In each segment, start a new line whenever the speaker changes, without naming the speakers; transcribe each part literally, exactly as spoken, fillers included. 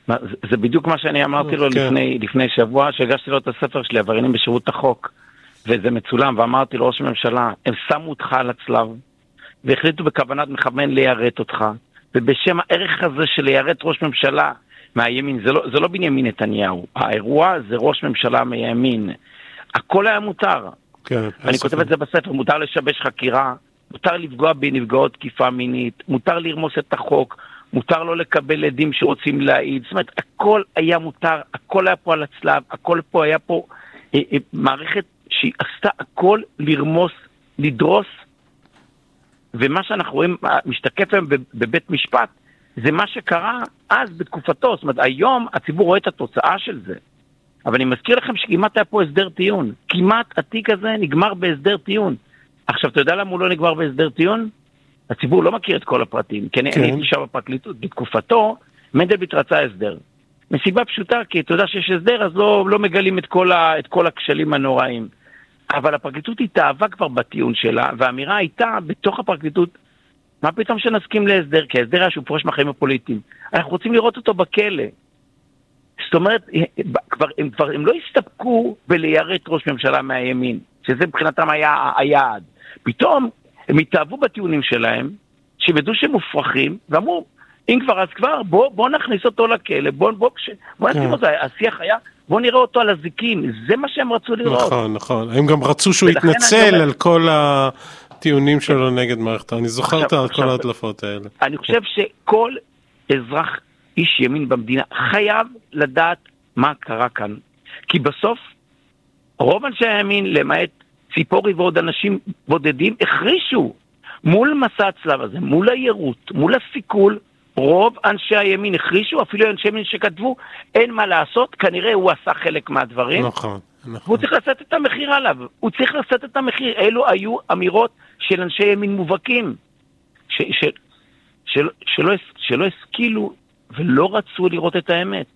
זה, זה בדיוק מה שאני אמרתי לו לפני, לפני שבוע, שהגשתי לו את הספר שלי, עבריינים בשירות החוק, וזה מצולם, ואמרתי לו, ראש הממשלה, הם שמו אותך על הצלב, והחליטו בכוונת מכוון ליירט אותך, ובשם הערך הזה של ליירט ראש ממשלה מהימין, זה לא, זה לא בנימין נתניהו, האירוע זה ראש ממשלה מהימין, הכל היה מותר. כן, אני כותב את זה בספר, מותר לשבש חקירה, מותר לפגוע בנפגעות תקיפה מינית, מותר לרמוס את החוק, מותר לא לקבל עדים שרוצים להעיד, זאת אומרת, הכל היה מותר, הכל היה פה על הצלב, הכל פה היה פה אה, אה, מערכת שהיא עשתה הכל לרמוס, לדרוס, ומה שאנחנו רואים, משתקף היום בבית משפט, זה מה שקרה אז בתקופתו, זאת אומרת, היום הציבור רואה את התוצאה של זה, אבל אני מזכיר לכם שכמעט היה פה הסדר טיעון, כמעט התיק הזה נגמר בהסדר טיעון. עכשיו, אתה יודע למה הוא לא נגמר בהסדר טיעון? הציבור לא מכיר את כל הפרטים, כי אני הייתי שם בפרקליטות, בתקופתו, מנדלבליט רצה הסדר. מסיבה פשוטה, כי אתה יודע שיש הסדר, אז לא, לא מגלים את כל, ה, את כל הכשלים הנוראים. אבל הפרקליטות התאהבה כבר בטיעון שלה, והאמירה הייתה בתוך הפרקליטות, מה פתאום שנסכים להסדר? כי ההסדר היה שהוא פורש מהחיים הפוליטיים. אנחנו רוצים לראות אותו בכלא. זאת אומרת, כבר, הם, כבר, הם לא הסתפקו בליירט ראש ממשלה מהימין, שזה מבחינתם היה היעד. פתאום הם התאהבו בטיעונים שלהם, שהם ידעו שהם מופרכים, ואמרו, אם כבר אז כבר, בוא, בוא נכניס אותו לכלא, בוא, בוא, בוא נשים אותו, השיח היה, בוא נראה אותו על הזיקים, זה מה שהם רצו לראות.
נכון, נכון, הם גם רצו שהוא יתנצל על כל הטיעונים שלו נגד מערכת, אני זוכר את כל ההדלפות האלה.
אני חושב שכל אזרח, איש ימין במדינה, חייב לדעת מה קרה כאן, כי בסוף, רוב אנשי הימין, למעט ציפורי ועוד אנשים בודדים, החרישו מול מסע הצלב הזה, מול הירות, מול הסיכול, רוב אנשי הימין החרישו, אפילו אנשי הימין שכתבו, אין מה לעשות, כנראה הוא עשה חלק מהדברים.
נכון, נכון.
והוא צריך לשאת את המחיר עליו, הוא צריך לשאת את המחיר. אלו היו אמירות של אנשי ימין מובהקים, ש, ש, של, שלא, שלא השכילו ולא רצו לראות את האמת,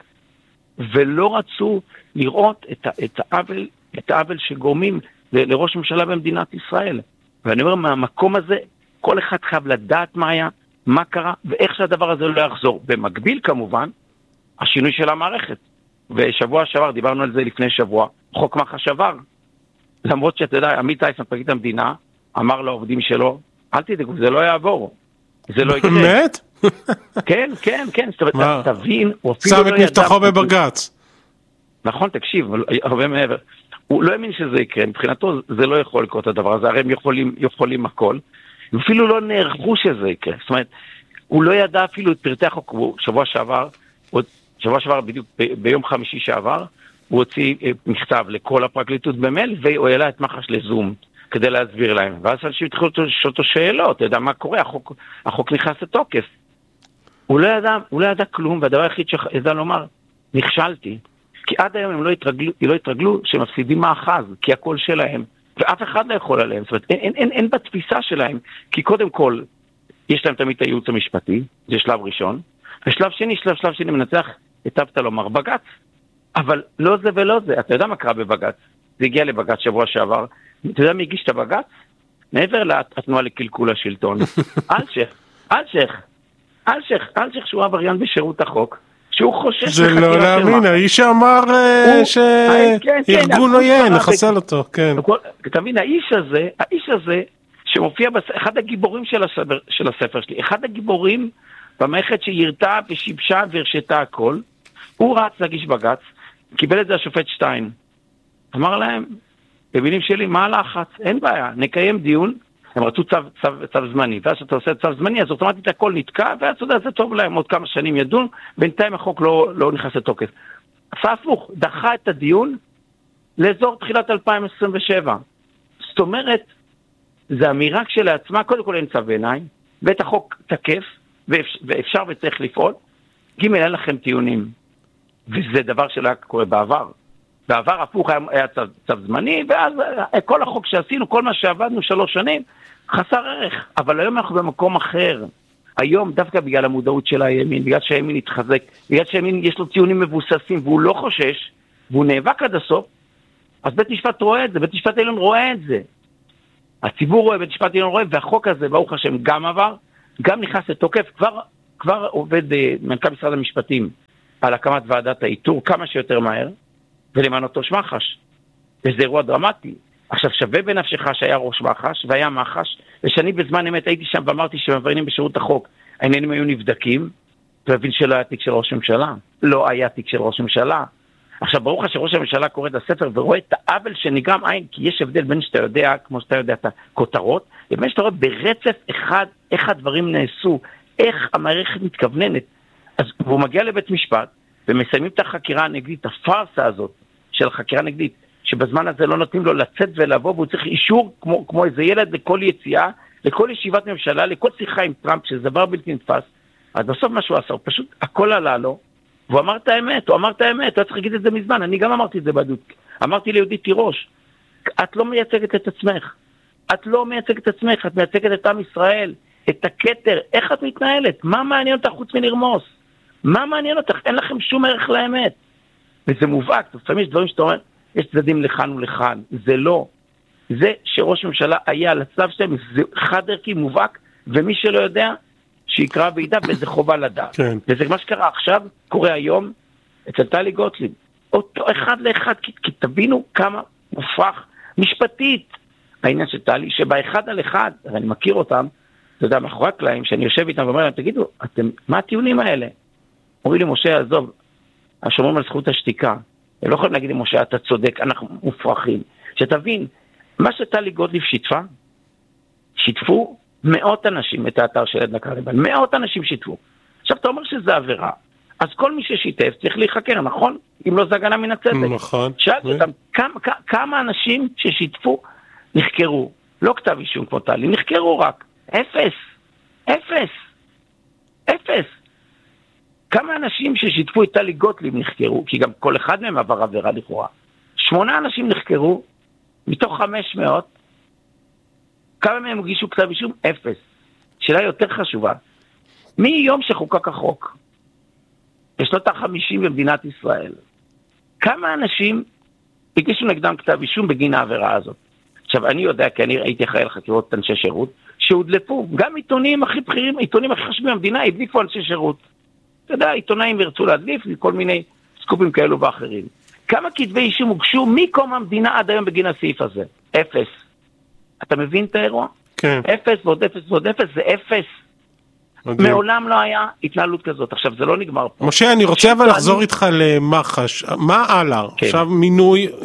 ולא רצו לראות את, את העוול, את העוול שגורמים ל, לראש ממשלה במדינת ישראל. ואני אומר, מהמקום הזה, כל אחד חייב לדעת מה היה, מה קרה, ואיך שהדבר הזה לא יחזור. במקביל, כמובן, השינוי של המערכת. ושבוע שעבר, דיברנו על זה לפני שבוע, חוק מח"ש עבר. למרות שאתה יודע, עמית אייסמן, פרקליט המדינה, אמר לעובדים שלו, אל תדאגו, זה לא יעבור. זה לא יקרה.
באמת?
כן, כן, כן. זאת אומרת, תבין, הוא אפילו
לא ידע... שם את מבטחו בבג"ץ.
נכון, תקשיב, הרבה מעבר. הוא לא האמין שזה יקרה, מבחינתו זה לא יכול לקרות הדבר הזה, הרי הם יכולים, יכולים הכל. אפילו לא נערכו שזה יקרה. זאת אומרת, הוא לא ידע אפילו את פרטי החוק, שבוע שעבר, שבוע שעבר בדיוק ב- ביום חמישי שעבר, הוא הוציא מכתב לכל הפרקליטות במייל, והוא העלה את מח"ש לזום, כדי להסביר להם. ואז אנשים התחילו אותו שאלות, אתה יודע מה קורה, החוק, החוק נכנס לתוקף. הוא לא ידע, הוא לא ידע כלום, והדבר היחיד שידע לומר, נכשלתי. כי עד היום הם לא התרגלו, לא התרגלו שמפסידים מאחז, כי הכל שלהם. ואף אחד לא יכול עליהם, זאת אומרת, אין, אין, אין, אין בתפיסה שלהם, כי קודם כל, יש להם תמיד את הייעוץ המשפטי, זה שלב ראשון, ושלב שני, שלב שלב שני מנצח, היטבת לומר בג"ץ, אבל לא זה ולא זה, אתה יודע מה קרה בבג"ץ, זה הגיע לבג"ץ שבוע שעבר, אתה יודע מי הגיש את הבג"ץ? מעבר לתנועה לקלקול השלטון, אלשך, אלשך, אלשך, אלשך שהוא עבריין בשירות החוק, שהוא חושש...
זה לא להאמין, האיש שאמר שארגון עוין, נחסל אותו, כן.
תבין, האיש הזה, האיש הזה, שמופיע אחד הגיבורים של הספר שלי, אחד הגיבורים במערכת שירתה ושיבשה והרשתה הכל, הוא רץ להגיש בג"ץ, קיבל את זה השופט שטיין. אמר להם, במילים שלי, מה הלחץ? אין בעיה, נקיים דיון, הם רצו צו, צו, צו זמני, ואז שאתה עושה צו זמני, אז אוטומטית הכל נתקע, ואז אתה יודע, זה טוב להם, עוד כמה שנים ידון, בינתיים החוק לא, לא נכנס לתוקף. עשה הפוך, דחה את הדיון לאזור תחילת אלפיים עשרים ושבע. זאת אומרת, זה אמירה כשלעצמה, קודם כל אין צו בעיניים, בית החוק תקף, ואפשר, ואפשר וצריך לפעול, ג' אין לכם טיעונים, וזה דבר שלא היה קורה בעבר. בעבר הפוך היה, היה צו, צו זמני, ואז כל החוק שעשינו, כל מה שעבדנו שלוש שנים, חסר ערך. אבל היום אנחנו במקום אחר. היום דווקא בגלל המודעות של הימין, בגלל שהימין יתחזק, בגלל שהימין יש לו טיעונים מבוססים, והוא לא חושש, והוא נאבק עד הסוף, אז בית משפט רואה את זה, בית משפט העליון רואה את זה. הציבור רואה, בית משפט העליון רואה, והחוק הזה, ברוך השם, גם עבר, גם נכנס לתוקף, כבר, כבר עובד מנכ"ל משרד המשפטים, על הקמת ועדת האיתור כמה שיותר מהר, ולמנות ראש מח"ש. וזה אירוע דרמטי. עכשיו, שווה בנפשך שהיה ראש מח"ש, והיה מח"ש, ושאני בזמן אמת הייתי שם ואמרתי שמעבריינים בשירות החוק, העניינים היו נבדקים, תבין שלא היה תיק של ראש ממשלה. לא היה תיק של ראש ממשלה. עכשיו, ברוך השם שראש הממשלה קורא את הספר ורואה את העוול שנגרם עין, כי יש הבדל בין שאתה יודע, כמו שאתה יודע את הכותרות, לבין שאתה רואה ברצף אחד, איך הדברים נעשו, איך המערכת מתכווננת. אז הוא מגיע לבית משפט, ומסיימים את החקירה הנגדית, הפרסה הזאת של החקירה הנגדית, שבזמן הזה לא נותנים לו לצאת ולבוא, והוא צריך אישור כמו, כמו איזה ילד לכל יציאה, לכל ישיבת ממשלה, לכל שיחה עם טראמפ, שזה דבר בלתי נתפס. אז בסוף מה שהוא עשה, הוא פשוט הכל עלה לו, והוא אמר את האמת, הוא אמר את האמת, הוא צריך להגיד את זה מזמן, אני גם אמרתי את זה בעדות. אמרתי ליהודית תירוש, את לא מייצגת את עצמך, את לא מייצגת את עצמך, את מייצגת את עם ישראל, את הכתר, איך את מתנהלת? מה מעניין אותך חוץ מלרמוס? מה מעניין אותך? אין לכם שום ערך לאמת. וזה מובהק, לפעמים יש דברים שאתה אומר, יש צדדים לכאן ולכאן, זה לא. זה שראש ממשלה היה על הצלב שלהם, זה חד ערכי מובהק, ומי שלא יודע, שיקרא בידע, וזה חובה לדעת. כן. וזה מה שקרה עכשיו, קורה היום, אצל טלי גוטליב. אותו אחד לאחד, כי, כי תבינו כמה מופרך משפטית, העניין של טלי, שבאחד על אחד, אני מכיר אותם, אתה יודע, מאחורי הקלעים, שאני יושב איתם ואומר להם, תגידו, אתם, מה הטיעונים האלה? אומרים לי, משה, עזוב, השומרים על זכות השתיקה, הם לא יכולים להגיד לי, משה, אתה צודק, אנחנו מופרכים. שתבין, מה שטלי גוטליב שיתפה, שיתפו מאות אנשים את האתר של עדנה קרליבאן, מאות אנשים שיתפו. עכשיו, אתה אומר שזה עבירה, אז כל מי ששיתף צריך להיחקר, נכון? אם לא זה הגנה מן הצדק.
נכון.
שאלת אותם, כמה, כמה אנשים ששיתפו נחקרו, לא כתב אישום כמו טלי, נחקרו רק, אפס, אפס, אפס. כמה אנשים ששיתפו את טלי גוטליב נחקרו, כי גם כל אחד מהם עבר עבירה לכאורה. שמונה אנשים נחקרו, מתוך חמש מאות, כמה מהם הגישו כתב אישום? אפס. שאלה יותר חשובה. מיום שחוקק החוק, בשנות ה-חמישים במדינת ישראל, כמה אנשים הגישו נגדם כתב אישום בגין העבירה הזאת? עכשיו, אני יודע, כי אני הייתי אחראי על חקירות אנשי שירות, שהודלפו, גם עיתונים הכי בכירים, עיתונים הכי חשובים במדינה, הדליפו אנשי שירות. אתה יודע, עיתונאים ירצו להדליף, כל מיני סקופים כאלו ואחרים. כמה כתבי אישום הוגשו מקום המדינה עד היום בגין הסעיף הזה? אפס. אתה מבין את האירוע?
כן.
אפס ועוד אפס ועוד אפס, זה אפס. מדהים. מעולם לא היה התנהלות כזאת. עכשיו, זה לא נגמר פה.
משה, אני רוצה אבל לחזור איתך למח"ש. מה הלאה? כן. עכשיו מינוי אה,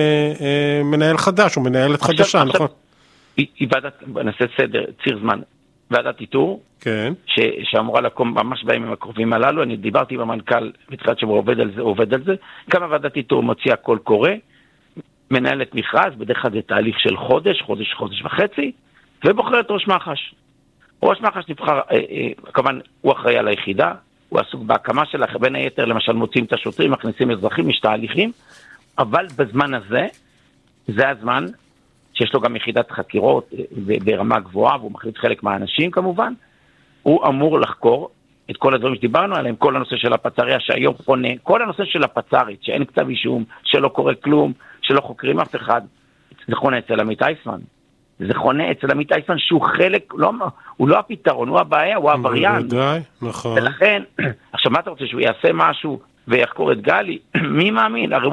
אה, מנהל חדש, או מנהלת עכשיו, חדשה, עכשיו, נכון?
היא, היא ועדת, נעשה סדר, ציר זמן. ועדת איתור,
כן.
ש, שאמורה לקום ממש בימים הקרובים הללו. אני דיברתי עם המנכ"ל בתחילת שבוע, עובד על זה, עובד על זה. כמה ועדת איתור מוציאה קול קורא, מנהלת מכרז, בדרך כלל זה תהליך של חודש, חודש, חודש וחצי, ובוחרת ראש מח"ש. ראש מח"ש נבחר, אה, אה, כמובן, הוא אחראי על היחידה, הוא עסוק בהקמה שלה, בין היתר, למשל, מוצאים את השוטרים, מכניסים אזרחים, יש תהליכים, אבל בזמן הזה, זה הזמן שיש לו גם יחידת חקירות ברמה גבוהה, והוא מחליט חלק מהאנשים כמובן, הוא אמור לחקור את כל הדברים שדיברנו עליהם, כל הנושא של הפצריה שהיום חונה, כל הנושא של הפצרית, שאין כתב אישום, שלא קורה כלום, שלא חוקרים אף אחד, זה חונה אצל עמית אייסמן. זה חונה אצל עמית אייסמן שהוא חלק, לא, הוא לא הפתרון, הוא הבעיה, הוא העבריין.
בוודאי, נכון.
ולכן, עכשיו מה אתה רוצה, שהוא יעשה משהו ויחקור את גלי? מי מאמין? הרי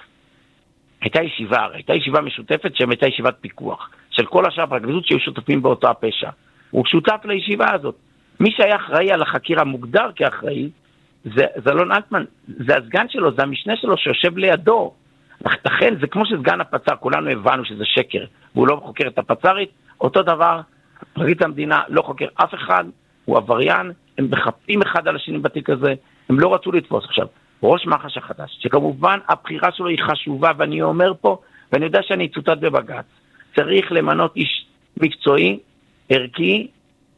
הייתה ישיבה, הרי הייתה ישיבה משותפת שהיא הייתה ישיבת פיקוח, של כל השאר הפרקליטות שהיו שותפים באותו הפשע. הוא שותף לישיבה הזאת. מי שהיה אחראי על החקירה מוגדר כאחראי, זה, זה לא אלטמן, זה הסגן שלו, זה המשנה שלו שיושב לידו. לכן זה כמו שסגן הפצר, כולנו הבנו שזה שקר, והוא לא חוקר את הפצרית, אותו דבר, פרקליט המדינה לא חוקר אף אחד, הוא עבריין, הם מחפים אחד על השני בתיק הזה, הם לא רצו לתפוס. עכשיו, ראש מח"ש החדש, שכמובן הבחירה שלו היא חשובה, ואני אומר פה, ואני יודע שאני צוטט בבג"ץ, צריך למנות איש מקצועי, ערכי,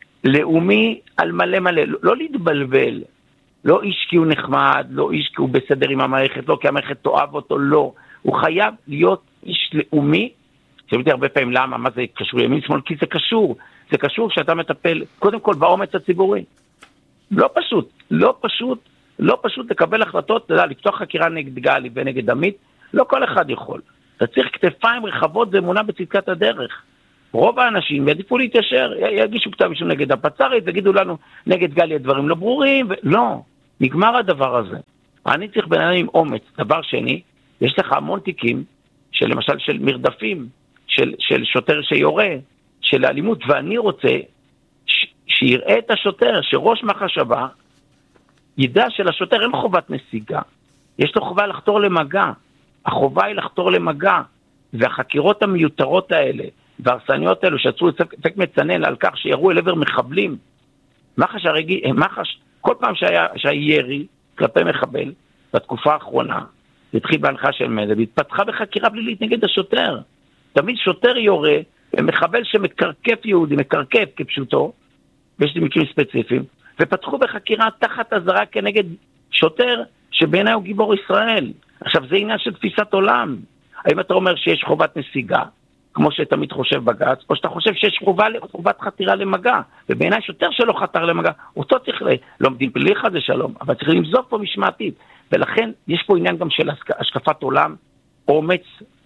לאומי, על מלא מלא, לא להתבלבל, לא איש כי הוא נחמד, לא איש כי הוא בסדר עם המערכת, לא כי המערכת תאהב אותו, לא. הוא חייב להיות איש לאומי, שאומרתי הרבה פעמים למה, מה זה קשור ימין שמאל, כי זה קשור, זה קשור שאתה מטפל, קודם כל באומץ הציבורי. לא פשוט, לא פשוט, לא פשוט לקבל החלטות, אתה יודע, לפתוח חקירה נגד גלי ונגד עמית, לא כל אחד יכול. אתה צריך כתפיים רחבות ואמונה בצדקת הדרך. רוב האנשים יעדיפו להתיישר, יגישו כתב אישום נגד הפצרית, יגידו לנו נגד גלי הדברים לא ברורים, ו... לא, נגמר הדבר הזה. אני צריך בן אדם עם אומץ. דבר שני, יש לך המון תיקים, של למשל של מרדפים, של, של שוטר שיורה, של אלימות, ואני רוצה ש, שיראה את השוטר, שראש מח"ש הבא, ידע שלשוטר אין חובת נסיגה. יש לו חובה לחתור למגע. החובה היא לחתור למגע. והחקירות המיותרות האלה, והרסניות האלו שיצרו אפקט מצנן על כך שירו אל עבר מחבלים, מח"ש הרגיל, מח"ש, כל פעם שהיה, שהיה ירי כלפי מחבל, בתקופה האחרונה, התחיל בהנחה של מנדלבליט, פתחה בחקירה פלילית נגד השוטר. תמיד שוטר יורה, ומחבל שמקרקף יהודי, מקרקף כפשוטו, ויש לי מקרים ספציפיים, ופתחו בחקירה תחת הזרה כנגד שוטר, שבעיניי הוא גיבור ישראל. עכשיו, זה עניין של תפיסת עולם. האם אתה אומר שיש חובת נסיגה, כמו שתמיד חושב בג"ץ, או שאתה חושב שיש חובה, חובת חתירה למגע, ובעיניי שוטר שלא חתר למגע, אותו צריך לומדים פלילי חד ושלום, אבל צריך למזוף פה משמעתית, ולכן יש פה עניין גם של השקפת עולם, אומץ,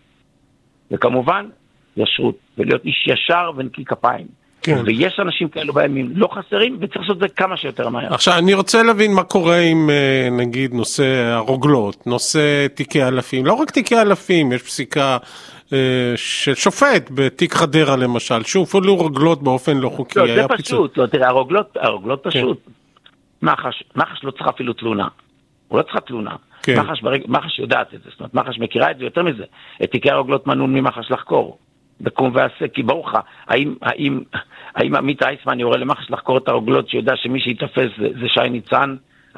וכמובן ישרות, ולהיות איש ישר ונקי כפיים. כן. ויש אנשים כאלו בימים לא חסרים, וצריך לעשות את זה כמה שיותר מהר.
עכשיו, אני רוצה להבין מה קורה עם, נגיד, נושא הרוגלות, נושא תיקי אלפים, לא רק תיקי אלפים, יש פסיקה של שופט בתיק חדרה למשל, שהופעלו רוגלות באופן לא חוקי.
לא, זה פשוט, לא, תראה, הרוגלות, הרוגלות פשוט, מח"ש, מח"ש לא צריך אפילו תלונה, הוא לא צריך תלונה. מח"ש, ברגע, מח"ש יודעת את זה, זאת אומרת, מח"ש מכירה את זה יותר מזה, את תיקי הרוגלות מנעו ממח"ש לחקור. בקום ועשה, כי ברוך, האם, האם, האם עמית אייסמן יורה למח"ש לחקור את הרוגלות שיודע שמי שיתפס זה, זה שי ניצן,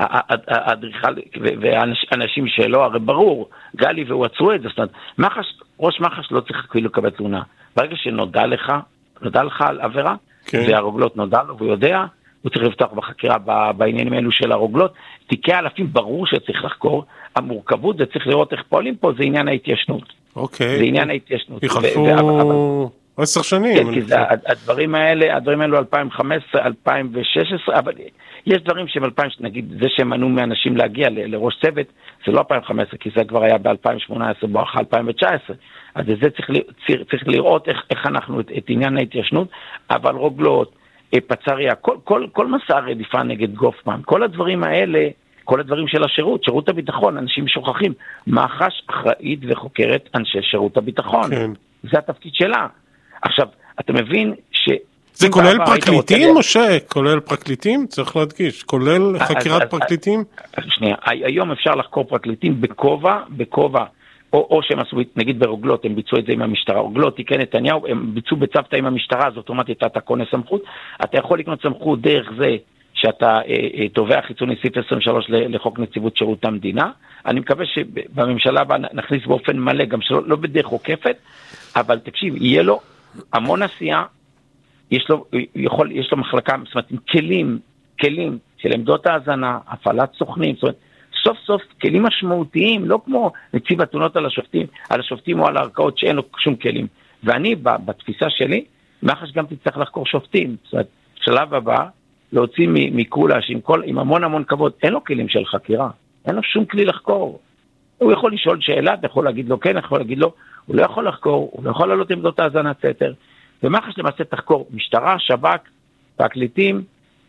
האדריכל ואנשים שלו, הרי ברור, גלי והוא עצרו את זה, זאת אומרת, מח"ש, ראש מח"ש לא צריך כאילו לקבל תלונה. ברגע שנודע לך, נודע לך על עבירה, כן. והרוגלות נודע לו והוא יודע, הוא צריך לפתוח בחקירה בעניינים האלו של הרוגלות, תיקי אלפים ברור שצריך לחקור, המורכבות זה צריך לראות איך פועלים פה, זה עניין ההתיישנות.
אוקיי.
זה עניין ההתיישנות.
יחלפו עשר שנים.
כן, כי זה, הדברים האלה, הדברים האלו אלפיים וחמש עשרה, אלפיים ושש עשרה, אבל יש דברים שהם אלפיים, נגיד, זה שמנעו מאנשים להגיע לראש צוות, זה לא אלפיים וחמש עשרה, כי זה כבר היה ב-אלפיים שמונה עשרה, בואכה אלפיים תשע עשרה. אז זה צריך, צריך לראות איך, איך אנחנו, את, את עניין ההתיישנות, אבל רוגלות, פצריה, כל, כל, כל מסע רדיפה נגד גופמן, כל הדברים האלה, כל הדברים של השירות, שירות הביטחון, אנשים שוכחים, מח"ש אחראית וחוקרת אנשי שירות הביטחון. כן. זה התפקיד שלה. עכשיו, אתה מבין ש...
זה כולל פרקליטים, משה? כולל פרקליטים? צריך להדגיש. כולל חקירת פרקליטים?
שנייה, היום אפשר לחקור פרקליטים בכובע, בכובע, או, או שהם עשו, נגיד ברוגלות, הם ביצעו את זה עם המשטרה, רוגלות, תיקן נתניהו, הם ביצעו בצוותא עם המשטרה, אז אוטומטית אתה קונה סמכות, אתה יכול לקנות סמכות דרך זה, שאתה אה, תובע חיצוני סעיף עשרים ושלוש לחוק נציבות שירות המדינה. אני מקווה שבממשלה הבאה נכניס באופן מלא, גם שלא לא בדרך עוקפת, אבל תקשיב, יהיה לו המון עשייה, יש לו, יכול, יש לו מחלקה, זאת אומרת, עם כלים, כלים של עמדות ההזנה, הפעלת סוכנים, זאת אומרת, סוף סוף כלים משמעותיים, לא כמו נציב התלונות על השופטים, על השופטים או על הערכאות שאין לו שום כלים. ואני, בתפיסה שלי, מח"ש גם תצטרך לחקור שופטים, זאת אומרת, שלב הבא, להוציא מקולש עם, כל, עם המון המון כבוד, אין לו כלים של חקירה, אין לו שום כלי לחקור. הוא יכול לשאול שאלה, אתה יכול להגיד לו כן, יכול להגיד לו, הוא לא יכול לחקור, הוא לא יכול לעלות עמדות האזנת סתר, ומח"ש למעשה תחקור משטרה, שב"כ, פרקליטים,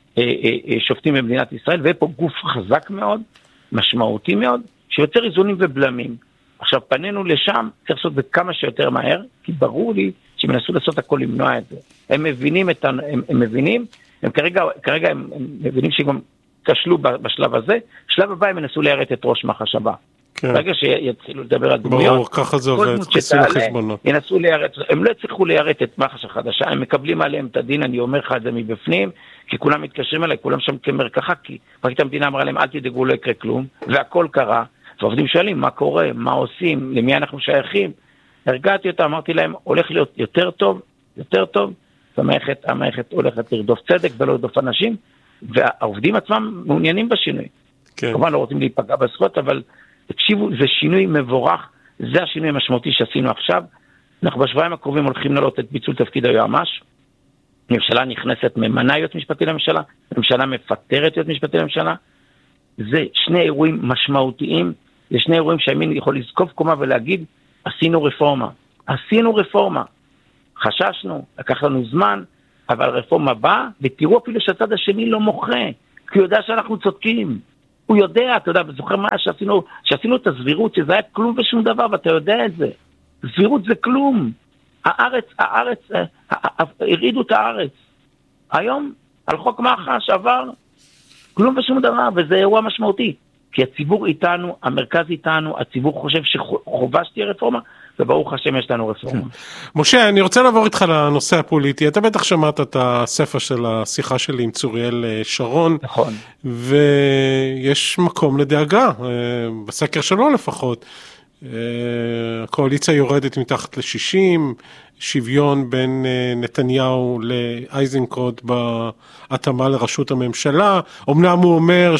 שופטים במדינת ישראל, ויהיה פה גוף חזק מאוד, משמעותי מאוד, שיוצר איזונים ובלמים. עכשיו פנינו לשם, צריך לעשות בכמה שיותר מהר, כי ברור לי שהם מנסו לעשות הכל למנוע את זה. הם מבינים את ה... הם, הם מבינים, הם כרגע, כרגע הם, הם מבינים שגם כשלו בשלב הזה, שלב הבא הם מנסו להירט את ראש מח"ש הבא. כן. ברגע שיתחילו לדבר על דמויות,
ברור, ככה זה עובד, חסים לחשבונות.
ינסו להירט, הם לא יצטרכו להירט את מח"ש החדשה, הם מקבלים עליהם את הדין, אני אומר לך את זה מבפנים, כי כולם מתקשרים אליי, כולם שם כמרקחה, כי פרקליט המדינה אמרה להם, אל תדאגו, לא יקרה כלום, והכל קרה, ועובדים שואלים, מה קורה, מה עושים, למי אנחנו שייכים, הרגעתי אותה, אמרתי להם, הולך להיות יותר טוב, יותר טוב, והמערכת, המערכת הולכת לרדוף צדק ולא לרדוף אנשים, והעובדים עצמם מעוניינים בשינוי. כן. כמובן לא רוצים להיפגע בזכות, אבל תקשיבו, זה שינוי מבורך, זה השינוי המשמעותי שעשינו עכשיו, אנחנו בשבועיים הקרובים הולכים לעלות את ביצול תפקיד היועמ"ש, ממשלה נכנסת ממנה להיות משפטי לממשלה, ממשלה מפטרת להיות משפטי לממשלה, זה שני אירועים משמעותיים, זה שני אירועים שהימין יכול לזקוף קומה ולהגיד, עשינו רפורמה, עשינו רפורמה, חששנו, לקח לנו זמן, אבל רפורמה באה, ותראו אפילו שהצד השני לא מוחה, כי הוא יודע שאנחנו צודקים, הוא יודע, אתה יודע, וזוכר מה שעשינו, שעשינו את הסבירות, שזה היה כלום ושום דבר, ואתה יודע את זה. סבירות זה כלום. הארץ, הארץ, הרידו את הארץ. היום, על חוק מח"ש עבר, כלום ושום דבר, וזה אירוע משמעותי. כי הציבור איתנו, המרכז איתנו, הציבור חושב שחובה שתהיה רפורמה, וברוך השם יש לנו רפורמה.
משה, אני רוצה לעבור איתך לנושא הפוליטי. אתה בטח שמעת את הספר של השיחה שלי עם צוריאל שרון.
נכון.
ויש מקום לדאגה, בסקר שלו לפחות. הקואליציה יורדת מתחת ל-שישים, שוויון בין נתניהו לאייזנקוט בהתאמה לראשות הממשלה. אמנם הוא אומר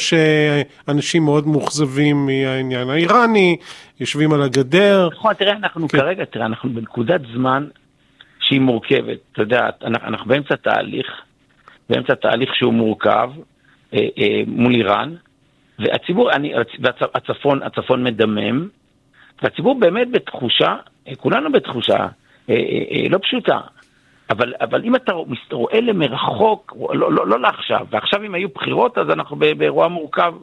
שאנשים מאוד מוכזבים מהעניין האיראני, יושבים על הגדר.
נכון, תראה, אנחנו כן. כרגע, תראה, אנחנו בנקודת זמן שהיא מורכבת. אתה יודע, אנחנו, אנחנו באמצע תהליך, באמצע תהליך שהוא מורכב אה, אה, מול איראן, והציבור, אני, והצפון, הצפון מדמם, והציבור באמת בתחושה, כולנו בתחושה, אה, אה, אה, לא פשוטה, אבל, אבל אם אתה רואה למרחוק, לא, לא, לא לעכשיו, ועכשיו אם היו בחירות, אז אנחנו באירוע מורכב,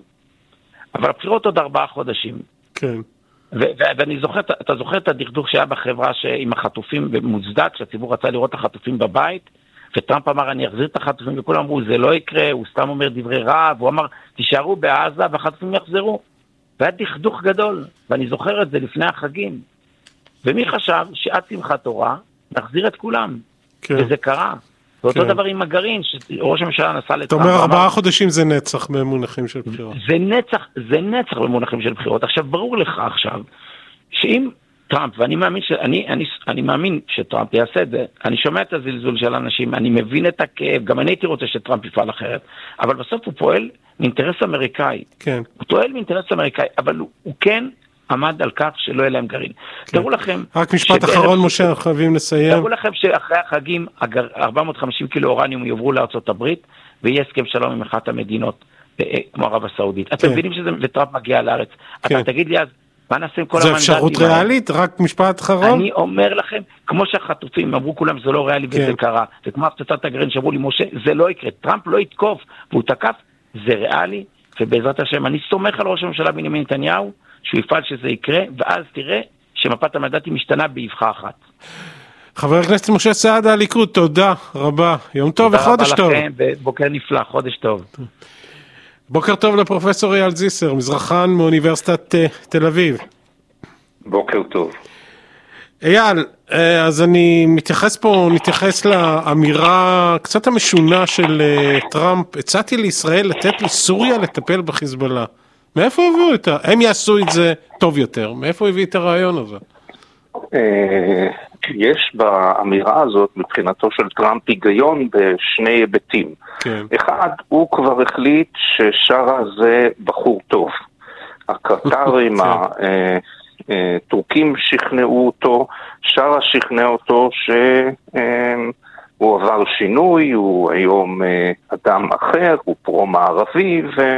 אבל הבחירות עוד ארבעה חודשים.
כן.
ו- ו- ואני זוכר, אתה זוכר את הדכדוך שהיה בחברה עם החטופים במוצדק, שהציבור רצה לראות את החטופים בבית, וטראמפ אמר, אני אחזיר את החטופים, וכולם אמרו, זה לא יקרה, הוא סתם אומר דברי רע, והוא אמר, תישארו בעזה, והחטופים יחזרו. והיה דכדוך גדול, ואני זוכר את זה לפני החגים. ומי חשב שעד שמחת תורה, נחזיר את כולם. כן. וזה קרה. ואותו כן. דבר עם הגרעין, שראש הממשלה נסע לטראמפ.
אתה אומר, ארבעה חודשים זה נצח במונחים של בחירות.
זה נצח, זה נצח במונחים של בחירות. עכשיו, ברור לך עכשיו, שאם טראמפ, ואני מאמין, ש... אני, אני, אני מאמין שטראמפ יעשה את זה, אני שומע את הזלזול של האנשים, אני מבין את הכאב, גם אני הייתי רוצה שטראמפ יפעל אחרת, אבל בסוף הוא פועל מאינטרס אמריקאי.
כן.
הוא פועל מאינטרס אמריקאי, אבל הוא, הוא כן עמד על כך שלא יהיה להם גרעין. כן. תראו לכם...
רק משפט אחרון, משה, אנחנו חייבים לסיים.
תראו לכם שאחרי החגים, ארבע מאות וחמישים קילו אורניום יעברו לארצות הברית, ויהיה הסכם שלום עם אחת המדינות, כמו ערב הסעודית. כן. אתם מבינים שזה לטראמפ מגיע לארץ. כן. אתה תגיד לי אז, מה נעשה עם כל המנדטים?
זה אפשרות ריאלית? רק משפט אחרון?
אני אומר לכם, כמו שהחטופים אמרו כולם, זה לא ריאלי וזה קרה. וכמו הפצצת הגרעין שאמרו לי, משה, זה לא יקרה. טראמפ לא יתקוף, והוא תקף, זה ריאלי, ובעזרת השם, אני סומך על ראש הממשלה בנימין נתניהו, שהוא יפעל שזה יקרה, ואז תראה שמפת המנדטים משתנה באבחה אחת.
חבר הכנסת משה סעדה, הליכוד, תודה רבה. יום טוב וחודש טוב.
תודה רבה לכם, בוקר נפלא, חודש טוב.
בוקר טוב לפרופסור אייל זיסר, מזרחן מאוניברסיטת תל אביב.
בוקר טוב.
אייל, אז אני מתייחס פה, נתייחס לאמירה קצת המשונה של טראמפ, הצעתי לישראל לתת לסוריה לטפל בחיזבאללה. מאיפה הביאו את ה... הם יעשו את זה טוב יותר. מאיפה הביא את הרעיון הזה?
יש באמירה הזאת מבחינתו של טראמפ היגיון בשני היבטים.
כן.
אחד, הוא כבר החליט ששרה זה בחור טוב. הקטרים, הטורקים שכנעו אותו, שרה שכנע אותו שהוא עבר שינוי, הוא היום אדם אחר, הוא פרו-מערבי ו...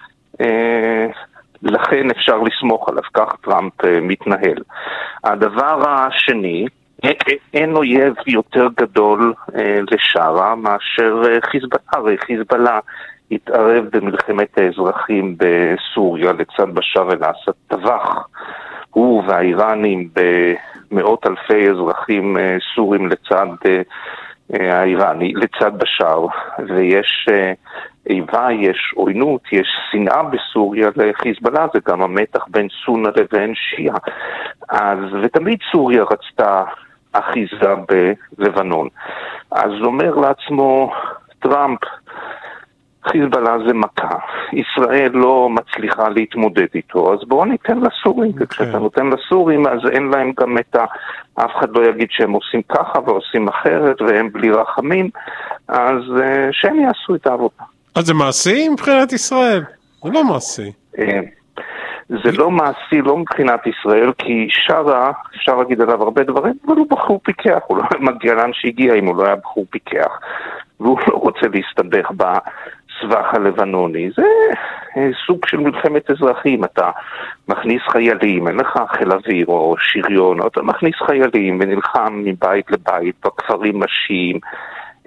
לכן אפשר לסמוך עליו, כך טראמפ מתנהל. הדבר השני, אין אויב יותר גדול לשרה מאשר חיזבאללה. הרי חיזבאללה התערב במלחמת האזרחים בסוריה לצד בשאר אל-אסד, טבח הוא והאיראנים במאות אלפי אזרחים סורים לצד האיראני, לצד בשאר, ויש איבה, יש עוינות, יש שנאה בסוריה לחיזבאללה, זה גם המתח בין סונה לבין שיעה. אז, ותמיד סוריה רצתה אחיזה בלבנון. אז אומר לעצמו טראמפ, חיזבאללה זה מכה, ישראל לא מצליחה להתמודד איתו, אז בואו ניתן לסורים, okay. וכשאתה נותן לסורים, אז אין להם גם את ה... אף אחד לא יגיד שהם עושים ככה ועושים אחרת, והם בלי רחמים, אז uh, שהם יעשו את העבודה.
אז זה מעשי מבחינת ישראל? זה לא מעשי.
זה לא מעשי, לא מבחינת ישראל, כי שרה, אפשר להגיד עליו הרבה דברים, אבל הוא בחור פיקח, הוא לא מגיע לאן שהגיע אם הוא לא היה בחור פיקח, והוא לא רוצה להסתבך בסבך הלבנוני. זה סוג של מלחמת אזרחים, אתה מכניס חיילים, אין לך חיל אוויר או שריון, אתה מכניס חיילים ונלחם מבית לבית, בכפרים משיים,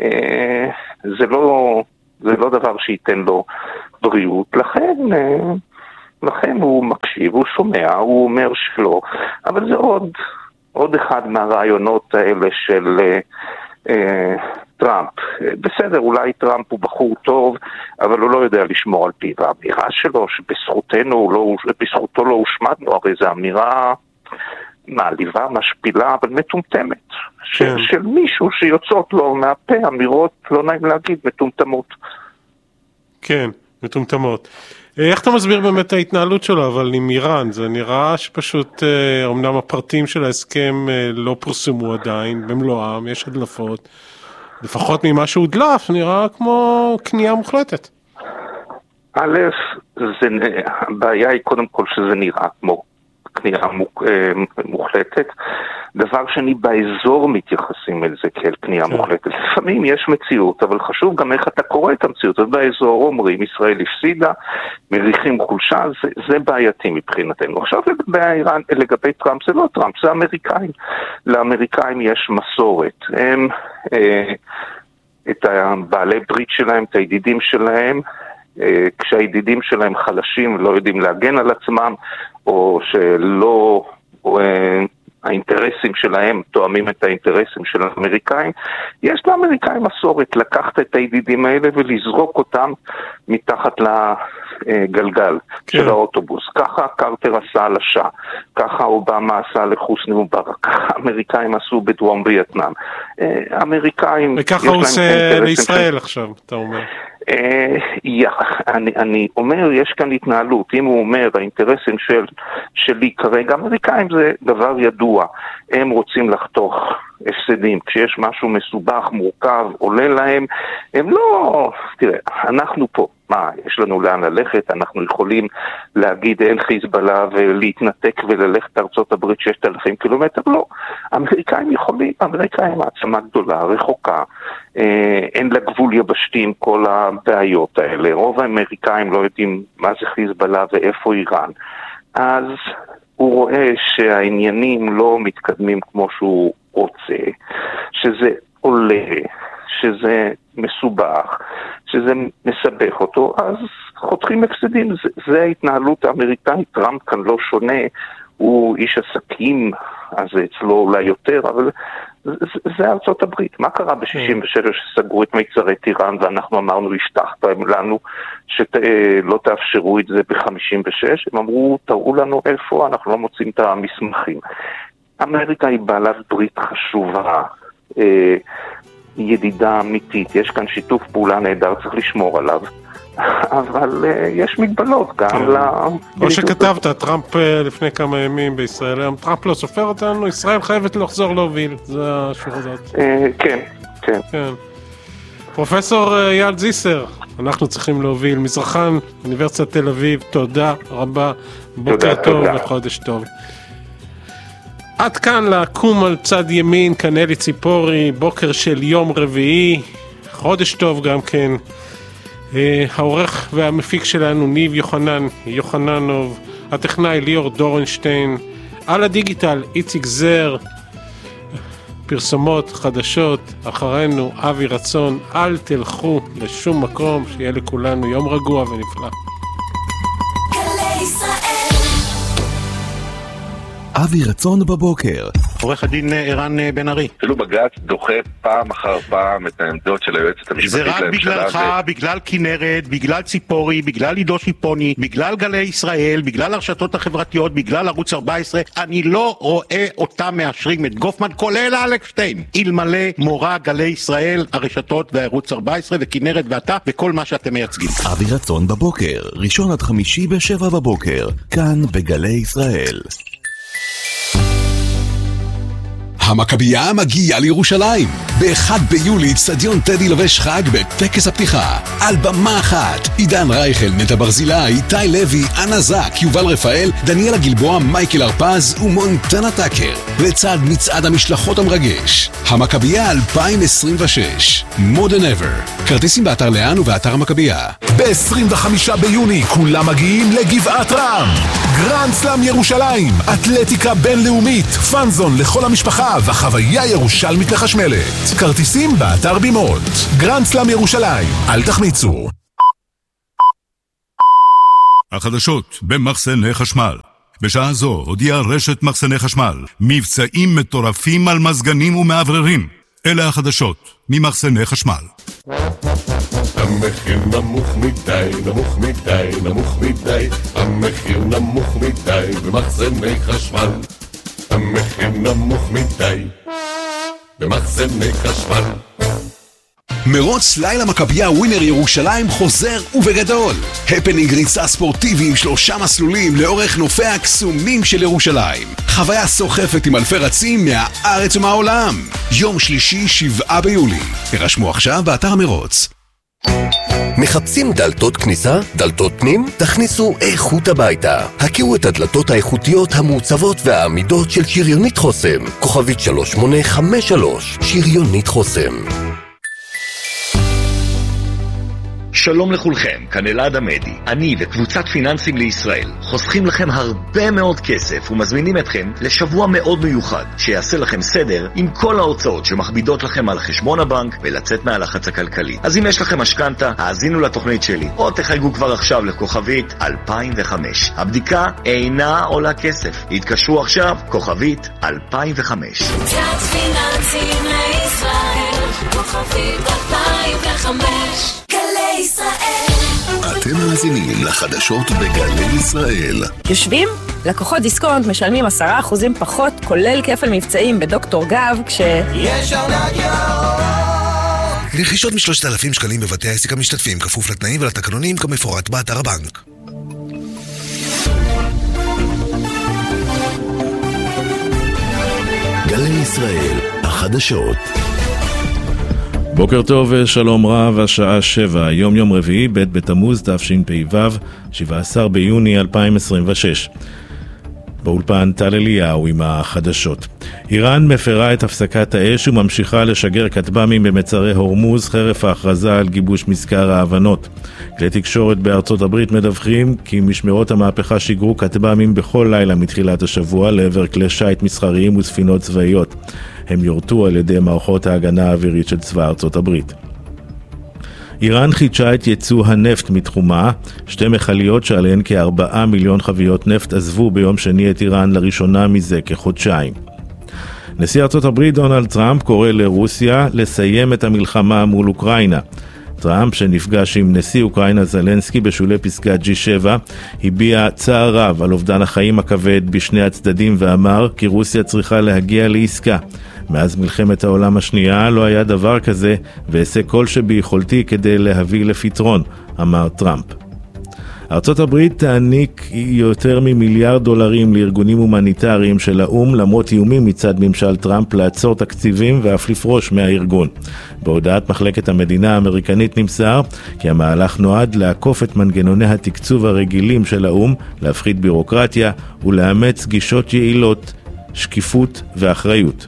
זה לא... זה לא דבר שייתן לו בריאות, לכן לכן הוא מקשיב, הוא שומע, הוא אומר שלא, אבל זה עוד, עוד אחד מהרעיונות האלה של אה, אה, טראמפ. בסדר, אולי טראמפ הוא בחור טוב, אבל הוא לא יודע לשמור על פיו. האמירה שלו שבזכותנו, לא, בזכותו לא הושמדנו, הרי זו אמירה מעליבה, משפילה, אבל מטומטמת. של, של מישהו שיוצאות לו מהפה אמירות, לא נעים להגיד, מטומטמות.
כן, מטומטמות. איך אתה מסביר באמת את ההתנהלות שלו, אבל עם איראן? זה נראה שפשוט, אמנם הפרטים של ההסכם לא פורסמו עדיין, במלואם, יש הדלפות. לפחות ממה שהודלף, נראה כמו קנייה מוחלטת.
א', זה, הבעיה היא קודם כל שזה נראה כמו קנייה מוחלטת. דבר שני, באזור מתייחסים אל זה כאל קנייה מוחלטת. לפעמים יש מציאות, אבל חשוב גם איך אתה קורא את המציאות. ובאזור אומרים, ישראל הפסידה, מריחים חולשה, זה, זה בעייתי מבחינתנו. עכשיו לגבי איראן, לגבי טראמפ, זה לא טראמפ, זה אמריקאים. לאמריקאים יש מסורת. הם, אה, את הבעלי ברית שלהם, את הידידים שלהם, אה, כשהידידים שלהם חלשים ולא יודעים להגן על עצמם, או שלא, או, אה, האינטרסים שלהם תואמים את האינטרסים של האמריקאים, יש לאמריקאים מסורת לקחת את הידידים האלה ולזרוק אותם מתחת לגלגל כן. של האוטובוס. ככה קרטר עשה על השעה, ככה אובמה עשה לחוסני מובארק, ככה האמריקאים עשו בדרום וייטנאם. האמריקאים...
וככה הוא עושה לישראל עכשיו, אתה אומר.
אני, אני אומר, יש כאן התנהלות. אם הוא אומר, האינטרסים של, שלי כרגע, אמריקאים זה דבר ידוע. הם רוצים לחתוך הפסדים. כשיש משהו מסובך, מורכב, עולה להם, הם לא... תראה, אנחנו פה. מה, יש לנו לאן ללכת? אנחנו יכולים להגיד אין חיזבאללה ולהתנתק וללכת ארצות הברית ששת אלפים קילומטר? לא. אמריקאים יכולים, אמריקאים מעצמה גדולה, רחוקה, אה, אין לה גבול יבשתי עם כל הבעיות האלה. רוב האמריקאים לא יודעים מה זה חיזבאללה ואיפה איראן. אז הוא רואה שהעניינים לא מתקדמים כמו שהוא רוצה, שזה עולה, שזה מסובך, שזה מסבך אותו, אז חותכים הפסדים. זה, זה ההתנהלות האמריקאית. טראמפ כאן לא שונה, הוא איש עסקים, אז אצלו אולי יותר, אבל זה, זה ארצות הברית. מה קרה ב-שישים ושש שסגרו את מיצרי טיראן, ואנחנו אמרנו, השתחתם לנו שלא תאפשרו את זה ב-חמישים ושש? הם אמרו, תראו לנו איפה, אנחנו לא מוצאים את המסמכים. אמריקה היא בעלת ברית חשובה, אה, ידידה אמיתית, יש כאן שיתוף פעולה נהדר, צריך לשמור עליו, אבל uh, יש מגבלות גם כן. ל...
או שכתבת, טראמפ לפני כמה ימים בישראל, היום טראמפ לא סופר אותנו, ישראל חייבת לחזור להוביל, זה השורה הזאת.
Uh, כן, כן.
כן. פרופסור אייל זיסר, אנחנו צריכים להוביל, מזרחן, אוניברסיטת תל אביב, תודה רבה, בוקר טוב וחודש טוב. עד כאן לקום על צד ימין, כאן אלי ציפורי, בוקר של יום רביעי, חודש טוב גם כן. העורך והמפיק שלנו ניב יוחנן, יוחננוב, הטכנאי ליאור דורנשטיין, על הדיגיטל איציק זר, פרסומות חדשות, אחרינו אבי רצון, אל תלכו לשום מקום, שיהיה לכולנו יום רגוע ונפלא.
אבי רצון בבוקר.
עורך הדין ערן בן ארי.
אפילו בג"ץ דוחה פעם אחר פעם את העמדות של היועצת המשפטית לממשלה.
זה רק בגללך, בגלל כנרת, בגלל ציפורי, בגלל עידו שיפוני, בגלל גלי ישראל, בגלל הרשתות החברתיות, בגלל ערוץ ארבע עשרה. אני לא רואה אותם מאשרים את גופמן, כולל אלכשטיין. אלמלא מורה גלי ישראל, הרשתות וערוץ ארבע עשרה וכנרת ואתה וכל מה שאתם מייצגים.
אבי רצון בבוקר, ראשון עד חמישי בשבע בבוקר, כאן בגלי ישראל.
המכבייה מגיעה לירושלים. באחד ביולי אצטדיון טדי לובש חג בטקס הפתיחה. על במה אחת, עידן רייכל, נטע ברזילי, איתי לוי, אנה זק, יובל רפאל, דניאלה גלבוע, מייקל הרפז ומונטנה טאקר. לצד מצעד המשלחות המרגש. המכבייה אלפיים עשרים ושש. More than ever. כרטיסים באתר לאן ובאתר המכבייה.
ב-עשרים וחמישה ביוני כולם מגיעים לגבעת רם. גרנד סלאם ירושלים, אתלטיקה בינלאומית, פאנזון לכל המשפחה וחוויה ירושלמית לחשמלת. כרטיסים באתר בימות. גרנד סלאם ירושלים, אל תחמיצו.
החדשות במחסני חשמל. בשעה זו הודיעה רשת מחסני חשמל מבצעים מטורפים על מזגנים ומעבררים. אלה החדשות ממחסני חשמל.
המחיר נמוך מדי, נמוך מדי, נמוך מדי. המחיר נמוך מדי במחסני חשמל. המחיר נמוך מדי במחסני חשמל.
מרוץ לילה מכבייה ווינר ירושלים חוזר ובגדול. הפנינג ריצה ספורטיבי עם שלושה מסלולים לאורך נופי הקסומים של ירושלים. חוויה סוחפת עם אלפי רצים מהארץ ומהעולם. יום שלישי שבעה ביולי. הרשמו עכשיו באתר מרוץ.
מחפשים דלתות כניסה? דלתות פנים? תכניסו איכות הביתה. הכירו את הדלתות האיכותיות המעוצבות והעמידות של שריונית חוסם. כוכבית שלוש שמונה חמש שלוש. שריונית חוסם.
שלום לכולכם, כאן אלעד עמדי. אני וקבוצת פיננסים לישראל חוסכים לכם הרבה מאוד כסף ומזמינים אתכם לשבוע מאוד מיוחד שיעשה לכם סדר עם כל ההוצאות שמכבידות לכם על חשבון הבנק ולצאת מהלחץ הכלכלי. אז אם יש לכם משכנתה, האזינו לתוכנית שלי או תחייגו כבר עכשיו לכוכבית אלפיים וחמש. הבדיקה אינה עולה כסף. התקשרו עכשיו, כוכבית אלפיים וחמש.
קבוצת פיננסים לישראל, כוכבית אלפיים וחמש. גלי ישראל.
אתם מאזינים לחדשות בגלי ישראל.
יושבים? לקוחות דיסקונט משלמים עשרה אחוזים פחות, כולל כפל מבצעים בדוקטור גב, כש...
יש ארנק ירוק!
רכישות משלושת אלפים שקלים בבתי העסק המשתתפים, כפוף לתנאים ולתקנונים כמפורט באתר הבנק.
גלי ישראל, החדשות.
בוקר טוב ושלום רב, השעה שבע, יום יום רביעי, ב' בתמוז תשפ"ו, שבעה עשר ביוני אלפיים עשרים ושש. באולפן טל אליהו עם החדשות. איראן מפרה את הפסקת האש וממשיכה לשגר כטב"מים במצרי הורמוז חרף ההכרזה על גיבוש מזכר ההבנות. כלי תקשורת בארצות הברית מדווחים כי משמרות המהפכה שיגרו כטב"מים בכל לילה מתחילת השבוע לעבר כלי שייט מסחריים וספינות צבאיות. הם יורטו על ידי מערכות ההגנה האווירית של צבא ארצות הברית. איראן חידשה את ייצוא הנפט מתחומה. שתי מכליות שעליהן כארבעה מיליון חביות נפט עזבו ביום שני את איראן לראשונה מזה כחודשיים. נשיא ארצות הברית דונלד טראמפ קורא לרוסיה לסיים את המלחמה מול אוקראינה. טראמפ, שנפגש עם נשיא אוקראינה זלנסקי בשולי פסגת ג'י שבע, הביע צער רב על אובדן החיים הכבד בשני הצדדים ואמר כי רוסיה צריכה להגיע לעסקה. מאז מלחמת העולם השנייה לא היה דבר כזה ועשה כל שביכולתי כדי להביא לפתרון, אמר טראמפ. ארצות הברית תעניק יותר ממיליארד דולרים לארגונים הומניטריים של האום למרות איומים מצד ממשל טראמפ לעצור תקציבים ואף לפרוש מהארגון. בהודעת מחלקת המדינה האמריקנית נמסר כי המהלך נועד לעקוף את מנגנוני התקצוב הרגילים של האום, להפחית בירוקרטיה ולאמץ גישות יעילות, שקיפות ואחריות.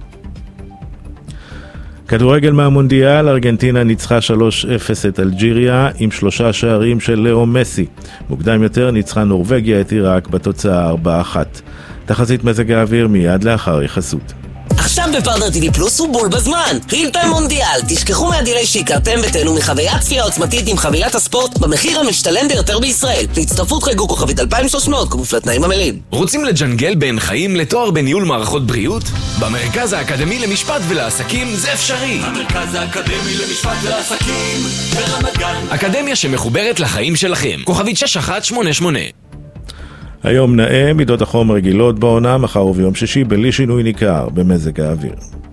כדורגל מהמונדיאל, ארגנטינה ניצחה שלוש אפס את אלג'יריה עם שלושה שערים של לאו מסי. מוקדם יותר ניצחה נורווגיה את עיראק בתוצאה ארבע אחת. תחזית מזג האוויר מיד לאחר יחסות.
עכשיו בפרטנר טי וי פלוס הוא בול בזמן. רילטיים מונדיאל, תשכחו מהדילי שהכרתם ותהנו מחוויית צפייה עוצמתית עם חבילת הספורט במחיר המשתלם ביותר בישראל. להצטרפות חייגו כוכבית אלפיים ושלוש מאות כפוף לתנאים המלאים.
רוצים לג'נגל בין חיים לתואר בניהול מערכות בריאות? במרכז האקדמי למשפט ולעסקים זה אפשרי.
המרכז האקדמי למשפט ולעסקים ברמת גן.
אקדמיה שמחוברת לחיים שלכם. כוכבית שש אחת שמונה שמונה.
היום נאה מידות החום רגילות בעונה, מחר וביום שישי בלי שינוי ניכר במזג האוויר.